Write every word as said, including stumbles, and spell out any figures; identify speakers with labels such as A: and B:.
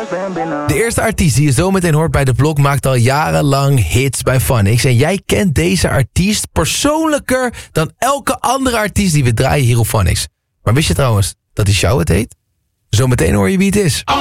A: De eerste artiest die je zo meteen hoort bij De Blok maakt al jarenlang hits bij Phonix. En jij kent deze artiest persoonlijker dan elke andere artiest die we draaien hier op Phonix. Maar wist je trouwens dat die Show het heet? Zometeen hoor je wie het is.